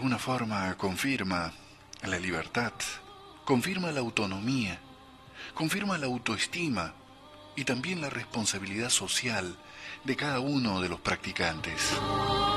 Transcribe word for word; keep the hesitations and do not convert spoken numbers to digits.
alguna forma confirma la libertad, confirma la autonomía, confirma la autoestima y también la responsabilidad social de cada uno de los practicantes.